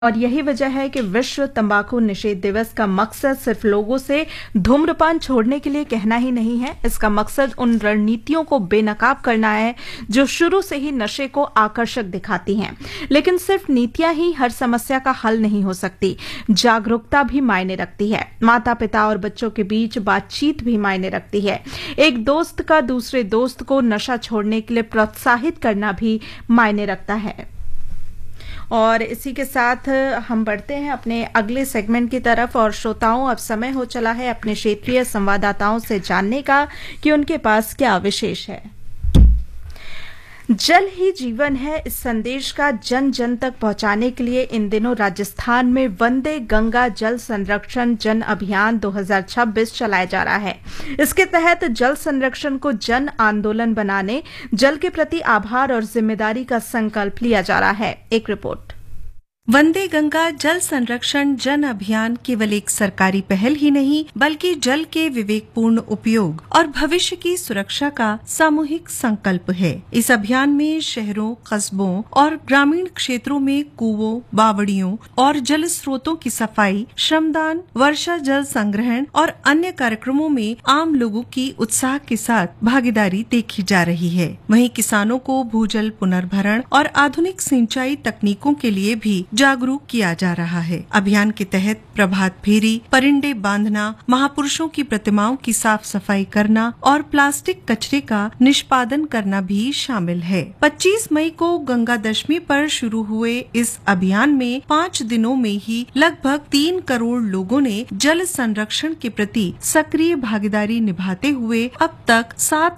और यही वजह है कि विश्व तंबाकू निषेध दिवस का मकसद सिर्फ लोगों से धूम्रपान छोड़ने के लिए कहना ही नहीं है। इसका मकसद उन रणनीतियों को बेनकाब करना है जो शुरू से ही नशे को आकर्षक दिखाती हैं। लेकिन सिर्फ नीतियां ही हर समस्या का हल नहीं हो सकती, जागरूकता भी मायने रखती है। माता पिता और बच्चों के बीच बातचीत भी मायने रखती है। एक दोस्त का दूसरे दोस्त को नशा छोड़ने के लिए प्रोत्साहित करना भी मायने रखता है। और इसी के साथ हम बढ़ते हैं अपने अगले सेगमेंट की तरफ। और श्रोताओं, अब समय हो चला है अपने क्षेत्रीय संवाददाताओं से जानने का कि उनके पास क्या विशेष है। जल ही जीवन है, इस संदेश का जन जन तक पहुंचाने के लिए इन दिनों राजस्थान में वंदे गंगा जल संरक्षण जन अभियान 2026 चलाया जा रहा है। इसके तहत जल संरक्षण को जन आंदोलन बनाने, जल के प्रति आभार और जिम्मेदारी का संकल्प लिया जा रहा है। एक रिपोर्ट। वंदे गंगा जल संरक्षण जन अभियान केवल एक सरकारी पहल ही नहीं, बल्कि जल के विवेकपूर्ण उपयोग और भविष्य की सुरक्षा का सामूहिक संकल्प है। इस अभियान में शहरों, कस्बों और ग्रामीण क्षेत्रों में कुओं, बावड़ियों और जल स्रोतों की सफाई, श्रमदान, वर्षा जल संग्रहण और अन्य कार्यक्रमों में आम लोगों की उत्साह के साथ भागीदारी देखी जा रही है। वहीं किसानों को भूजल पुनर्भरण और आधुनिक सिंचाई तकनीकों के लिए भी जागरूक किया जा रहा है। अभियान के तहत प्रभात फेरी, परिंदे बांधना, महापुरुषों की प्रतिमाओं की साफ सफाई करना और प्लास्टिक कचरे का निष्पादन करना भी शामिल है। 25 मई को गंगा दशमी पर शुरू हुए इस अभियान में 5 दिनों में ही लगभग 3 करोड़ लोगों ने जल संरक्षण के प्रति सक्रिय भागीदारी निभाते हुए अब तक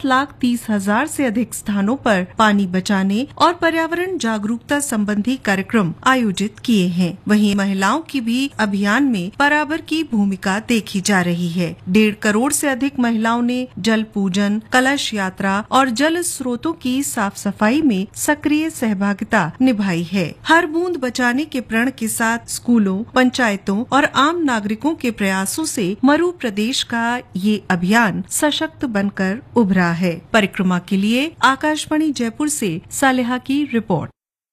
7,30,000 से अधिक स्थानों पर पानी बचाने और पर्यावरण जागरूकता संबंधी कार्यक्रम आयोजित किए हैं। वहीं महिलाओं की भी अभियान में बराबर की भूमिका देखी जा रही है। 1.5 करोड़ से अधिक महिलाओं ने जल पूजन, कलश यात्रा और जल स्रोतों की साफ सफाई में सक्रिय सहभागिता निभाई है। हर बूंद बचाने के प्रण के साथ स्कूलों, पंचायतों और आम नागरिकों के प्रयासों से मरु प्रदेश का ये अभियान सशक्त बनकर उभरा है। परिक्रमा के लिए आकाशवाणी जयपुर से सालेहा की report.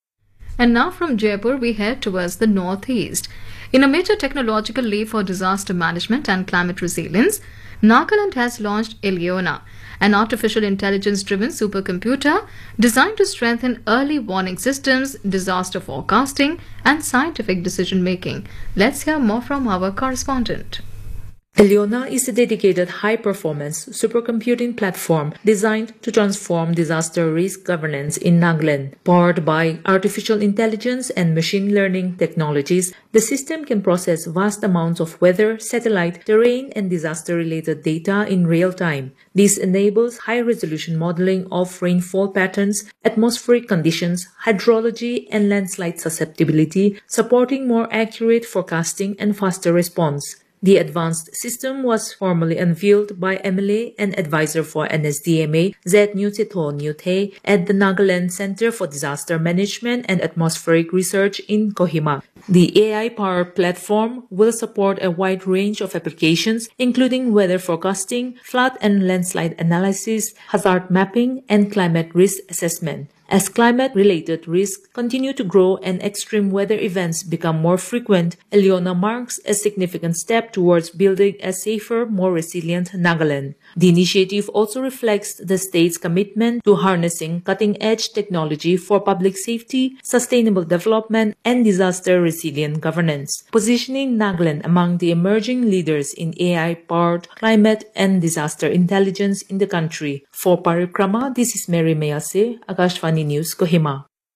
And now from Jaipur, we head towards the northeast. In a major technological leap for disaster management and climate resilience, Nagaland has launched Eliona, an artificial intelligence-driven supercomputer designed to strengthen early warning systems, disaster forecasting, and scientific decision-making. Let's hear more from our correspondent. Eliona is a dedicated high-performance supercomputing platform designed to transform disaster risk governance in Nagaland. Powered by artificial intelligence and machine learning technologies, the system can process vast amounts of weather, satellite, terrain, and disaster-related data in real time. This enables high-resolution modeling of rainfall patterns, atmospheric conditions, hydrology, and landslide susceptibility, supporting more accurate forecasting and faster response. The advanced system was formally unveiled by MLA and advisor for NSDMA, Z Nyutito Nyute, at the Nagaland Center for Disaster Management and Atmospheric Research in Kohima. The AI-powered platform will support a wide range of applications, including weather forecasting, flood and landslide analysis, hazard mapping, and climate risk assessment. As climate-related risks continue to grow and extreme weather events become more frequent, Eliona marks a significant step towards building a safer, more resilient Nagaland. The initiative also reflects the state's commitment to harnessing cutting-edge technology for public safety, sustainable development, and disaster-resilient governance, positioning Nagaland among the emerging leaders in AI-powered climate and disaster intelligence in the country. For Parikrama, this is Mary Mayase, Akashvani news Kohima.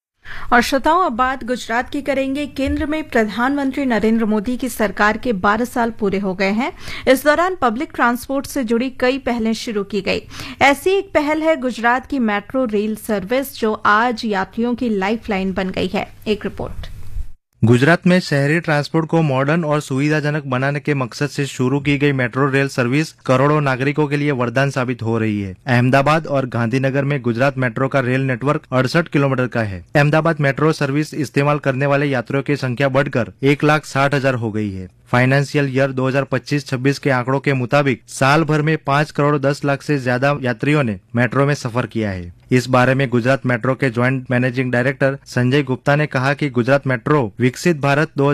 और श्रोताओं, अब बात गुजरात की करेंगे। केंद्र में प्रधानमंत्री नरेंद्र मोदी की सरकार के 12 साल पूरे हो गए हैं। इस दौरान पब्लिक ट्रांसपोर्ट से जुड़ी कई पहलें शुरू की गई। ऐसी एक पहल है गुजरात की मेट्रो रेल सर्विस, जो आज यात्रियों की लाइफलाइन बन गई है। एक रिपोर्ट। गुजरात में शहरी ट्रांसपोर्ट को मॉडर्न और सुविधाजनक बनाने के मकसद से शुरू की गई मेट्रो रेल सर्विस करोड़ों नागरिकों के लिए वरदान साबित हो रही है। अहमदाबाद और गांधीनगर में गुजरात मेट्रो का रेल नेटवर्क 68 किलोमीटर का है। अहमदाबाद मेट्रो सर्विस इस्तेमाल करने वाले यात्रियों की संख्या बढ़कर 1,60,000 हो गई है। फाइनेंशियल ईयर 2025-26 के आंकड़ों के मुताबिक साल भर में 5 करोड़ 10 लाख से ज्यादा यात्रियों ने मेट्रो में सफर किया है। इस बारे में गुजरात मेट्रो के joint managing director Sanjay Gupta ने कहा कि गुजरात मेट्रो विकसित भारत